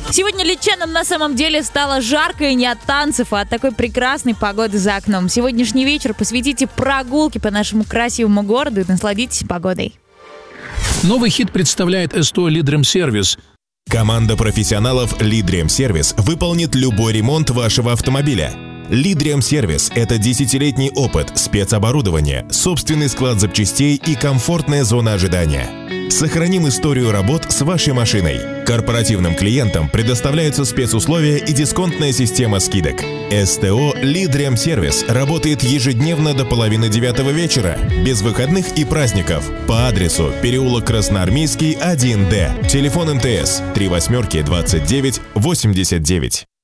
Сегодня литчанам на самом деле стало жарко и не от танцев, а от такой прекрасной погоды за окном. Сегодняшний вечер посвятите прогулке по нашему красивому городу и насладитесь погодой. Новый хит представляет СТО «Лидрем Сервис». Команда профессионалов «Лидрем Сервис» выполнит любой ремонт вашего автомобиля. «Лидрем Сервис» — это 10-летний опыт, спецоборудование, собственный склад запчастей и комфортная зона ожидания. Сохраним историю работ с вашей машиной. Корпоративным клиентам предоставляются спецусловия и дисконтная система скидок. СТО «Лидрем Сервис» работает ежедневно до 8:30 вечера, без выходных и праздников, по адресу переулок Красноармейский, 1Д. Телефон МТС 38 29 89.